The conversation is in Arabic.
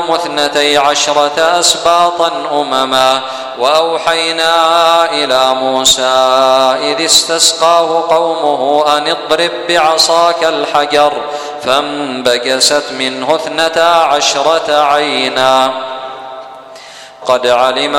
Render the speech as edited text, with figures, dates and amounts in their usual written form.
12 أسباطا أمما. وأوحينا إلى موسى إذ استسقاه قومه أن اضرب بعصاك الحجر فانبجست منه 12 عينا قد علم